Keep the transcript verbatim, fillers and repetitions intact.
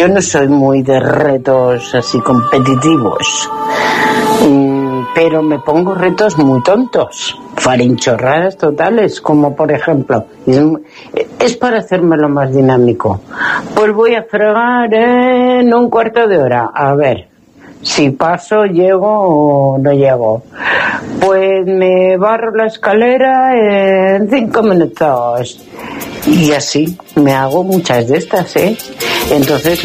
yo no soy muy de retos así competitivos, mm, pero me pongo retos muy tontos, farinchorradas totales, como por ejemplo, es, es para hacérmelo más dinámico. Pues voy a fregar en un cuarto de hora, a ver si paso, llego o no llego. Pues me barro la escalera en cinco minutos. Y así me hago muchas de estas, ¿eh? Entonces